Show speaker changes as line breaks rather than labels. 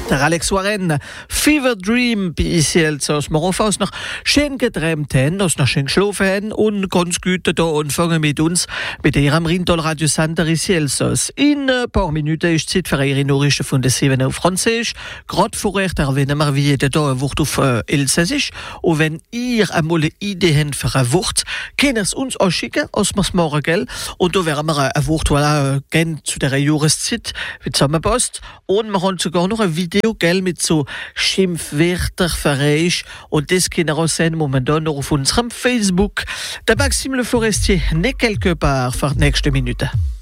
Der Alex Warren, Fever Dream, BICL aus Morov aus nach schön geträumt haben, aus nach schön geschlafen und ganz gut da anfangen mit uns, mit ihrem Rindol Radio Santa Ricielsos. In ein paar Minuten ist Zeit für ihre Nachrichten von der 7 auf Französisch. Gerade vorher erwähnen wir, wie jeder da ein Wort auf Elsässisch. Und wenn ihr einmal eine Idee habt für ein Wort, könnt ihr es uns auch schicken, aus wir es morgen, gell? Und da werden wir ein Wort, gehen zu der Jahreszeit, wie zusammenpasst. Und wir haben sogar noch ein Video, gell, mit so Schimpfwörter verreich. Und das können wir auch sehen momentan noch auf unserem Facebook. Der Maxime Le Forestier, nicht quelque part für die nächste Minute.